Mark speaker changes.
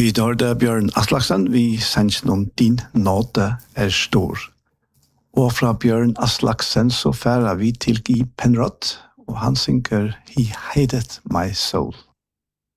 Speaker 1: Vi hørte Bjørn Aslaksen, vi sendte om din nåde stor. Og fra Bjørn Aslaksen så færer vi til Guy Penrod, og han synger He Hated My Soul.